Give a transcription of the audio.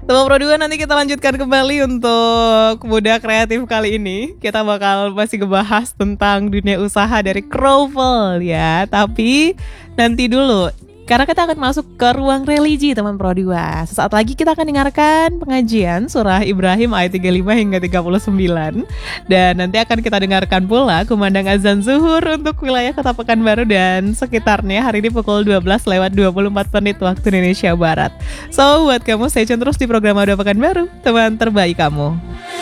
Teman Pro 2, nanti kita lanjutkan kembali untuk Muda Kreatif kali ini. Kita bakal masih ngebahas tentang dunia usaha dari Krovel ya. Tapi nanti dulu, karena kita akan masuk ke ruang religi teman Pro 2. Sesaat lagi kita akan dengarkan pengajian surah Ibrahim ayat 35 hingga 39. Dan nanti akan kita dengarkan pula kumandang azan zuhur untuk wilayah Kota Pekanbaru dan sekitarnya hari ini pukul 12:24 waktu Indonesia Barat. So, buat kamu stay tune terus di program Muda Pekanbaru, teman terbaik kamu.